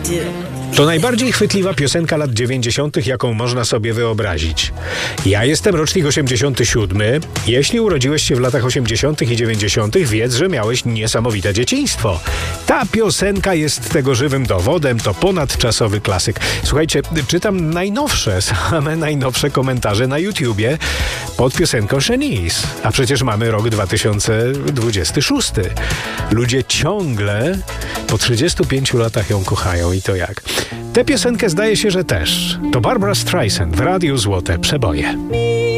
To najbardziej chwytliwa piosenka lat 90., jaką można sobie wyobrazić. Ja jestem rocznik 87. Jeśli urodziłeś się w latach 80. i 90., wiedz, że miałeś niesamowite dzieciństwo. Ta piosenka jest tego żywym dowodem, to ponadczasowy klasyk. Słuchajcie, czytam same najnowsze komentarze na YouTubie pod piosenką Shanice. A przecież mamy rok 2026. Ludzie ciągle po 35 latach ją kochają i to jak? Tę piosenkę zdaje się, że też. To Barbra Streisand w Radiu Złote Przeboje.